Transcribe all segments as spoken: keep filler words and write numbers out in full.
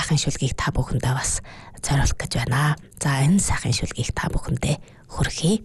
сайхан шүлгийг та бүхэндээ бас зориулах гэж байна. За энэ сайхан шүлгийг та бүхэндээ хүргэе.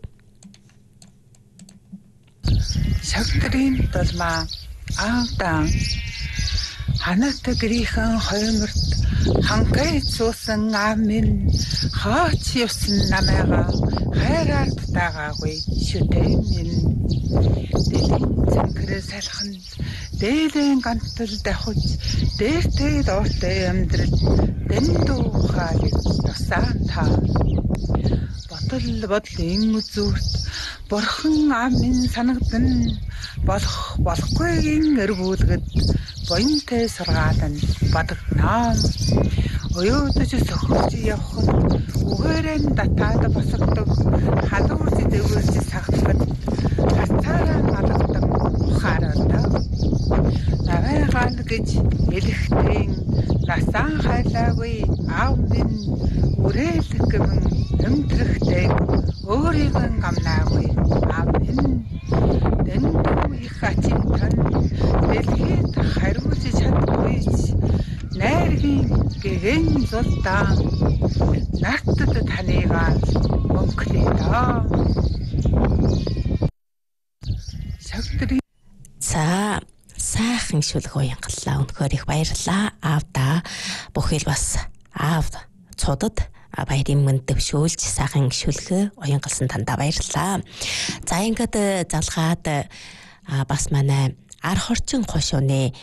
Шагтрын толма аавдан ханат гэрийнхэн хойморт ханхай цуусан аав минь хаач явсан намайга хайраар дагаагүй шүтээ минь дэлхийн цэнхрээ салханд дээлэн гантал давхиж дээртэй доортой амьдрал дэндүү хаалт тусаан та ботол бодлын үзүүрт бурхан аав минь санагдан болох болохгүйгийн эргүүлгэд боёнтой сургаалan бадагнаа оюутаж сөхөж явхад үгээрэн татаад босогдог халуурж дэвэрж сахлагд хацаараа надагдан ухаараа навайгаал гэж элэхтэн насаа хайлаагүй аав минь үрээл гэмэн өмтрөхтэй өөрийг амнаагүй аав минь дэндүү их ачинтан дэлхийд хариулж чадахгүйч найргийн гэгэн зулдаан нартад таныг мөнхлэдаа шагтрын за сайхан шүлэг уянгаллаа. Өнөхөр их баярлалаа. Аавда бүхэл бас аав цудад баярын мэнд дэвшүүлж сайхан шүлэг уянгалсан тандаа баярлалаа. За ингээд залгаад бас манай ар хорчин хошууны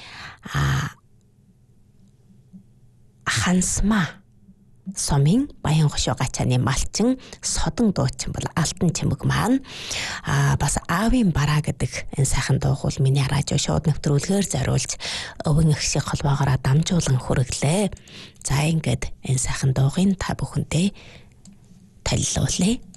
хансма сомын баян хошуу гачааны малчин содон дуучин бол алтан чимэг маань а бас аавын бараа гэдэг энэ сайхан дуугуул миний радио шоуд нэвтрүүлгээр зориулж өвөн их шиг холбоогоор дамжуулан хүргэлээ. За ингээд энэ сайхан дуугын та бүхэндээ танилцуулъя.